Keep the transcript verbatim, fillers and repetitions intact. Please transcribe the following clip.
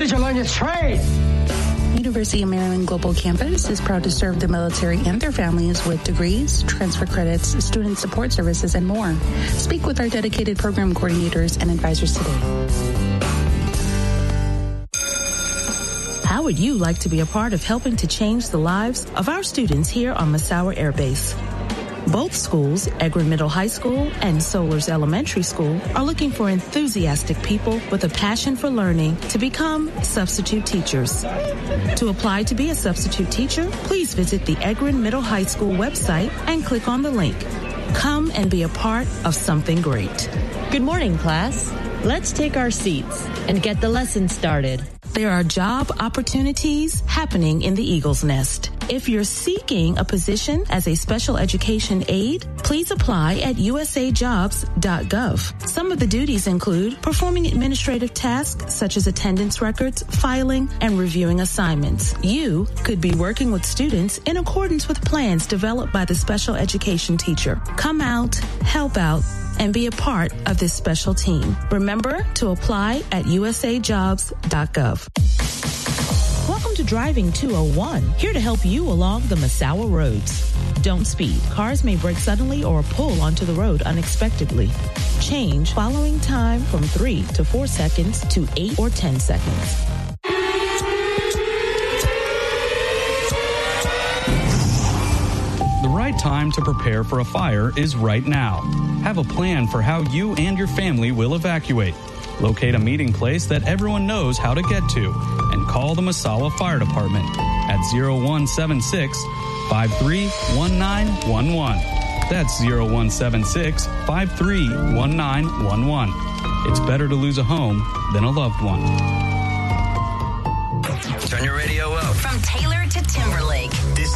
ready to learn your trade. University of Maryland Global Campus is proud to serve the military and their families with degrees, transfer credits, student support services, and more. Speak with our dedicated program coordinators and advisors today. How would you like to be a part of helping to change the lives of our students here on Misawa Air Base? Both schools, Egrin Middle High School and Solers Elementary School, are looking for enthusiastic people with a passion for learning to become substitute teachers. To apply to be a substitute teacher, please visit the Egrin Middle High School website and click on the link. Come and be a part of something great. Good morning, class. Let's take our seats and get the lesson started. There are job opportunities happening in the Eagle's Nest. If you're seeking a position as a special education aide, please apply at u s a jobs dot gov. Some of the duties include performing administrative tasks such as attendance records, filing, and reviewing assignments. You could be working with students in accordance with plans developed by the special education teacher. Come out, help out, and be a part of this special team. Remember to apply at u s a jobs dot gov. Welcome to Driving two oh one, here to help you along the Misawa roads. Don't speed. Cars may brake suddenly or pull onto the road unexpectedly. Change following time from three to four seconds to eight or ten seconds. The right time to prepare for a fire is right now. Have a plan for how you and your family will evacuate. Locate a meeting place that everyone knows how to get to and call the Misawa Fire Department at zero one seven six, five three one nine one one. That's zero one seven six, five three one nine one one. It's better to lose a home than a loved one. Turn your radio up. From Taylor to Timberlake. This